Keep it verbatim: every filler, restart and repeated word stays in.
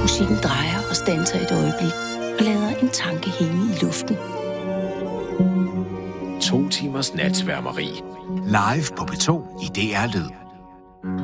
Musikken drejer og standser et øjeblik og lader en tanke hænge i luften. To timers natsværmeri. Live på P to i D R Lyd.